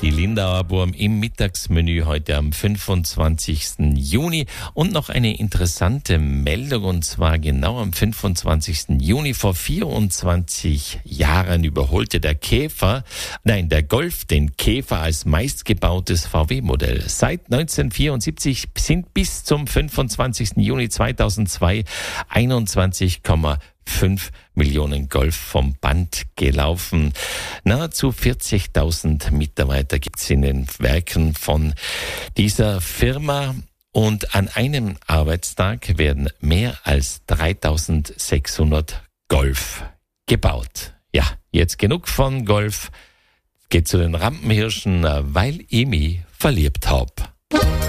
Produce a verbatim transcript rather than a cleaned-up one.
Die Lindauer Burm im Mittagsmenü heute am fünfundzwanzigsten Juni. Und noch eine interessante Meldung, und zwar genau am fünfundzwanzigsten Juni vor vierundzwanzig Jahren überholte der Käfer, nein, der Golf den Käfer als meistgebautes V W-Modell. Seit neunzehnhundertvierundsiebzig sind bis zum fünfundzwanzigsten Juni zweitausendzwei einundzwanzig Komma fünf Millionen Golf vom Band gelaufen. Nahezu vierzigtausend Mitarbeiter gibt's in den Werken von dieser Firma. Und an einem Arbeitstag werden mehr als dreitausendsechshundert Golf gebaut. Ja, jetzt genug von Golf. Geht zu den Rampenhirschen, weil ich mich verliebt hab.